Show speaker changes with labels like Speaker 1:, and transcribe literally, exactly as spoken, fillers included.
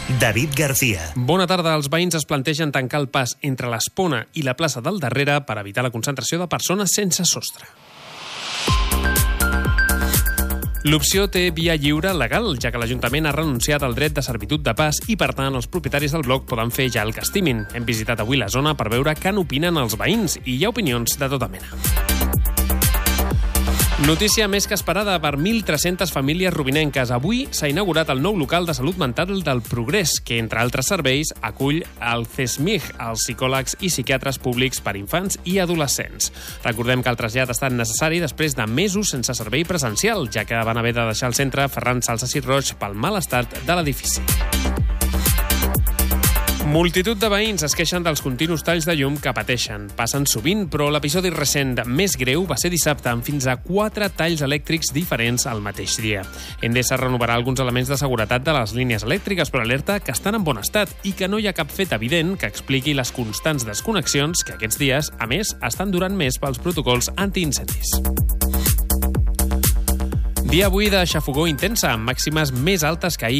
Speaker 1: David García.
Speaker 2: Bona tarda. Els veïns es plantegen tancar el pas entre l'Espona i la plaça del Darrere per evitar la concentració de persones sense sostre. L'opció té via lliure legal, ja que l'Ajuntament ha renunciat al dret de servitud de pas i, per tant, els propietaris del bloc poden fer ja el que estimin. Hem visitat avui la zona per veure què n'opinen els veïns i hi ha opinions de tota mena. Notícia més que esperada per mil tres-centes famílies rubinenques. Avui s'ha inaugurat el nou local de salut mental del Progrés, que, entre altres serveis, acull el C E S M I G, els psicòlegs i psiquiatres públics per infants i adolescents. Recordem que el trasllat ha estat necessari després de mesos sense servei presencial, ja que van haver de deixar el centre Ferran Salsas i Roig pel mal estat de l'edifici. Multitud de veïns es queixen dels continus talls de llum que pateixen. Passen sovint, però l'episodi recent més greu va ser dissabte, amb fins a quatre talls elèctrics diferents al mateix dia. Endesa renovarà alguns elements de seguretat de les línies elèctriques, però alerta que estan en bon estat i que no hi ha cap fet evident que expliqui les constants desconnexions que aquests dies, a més, estan durant més pels protocols antiincendis. Dia avui de xafogor intensa, amb màximes més altes que ahir.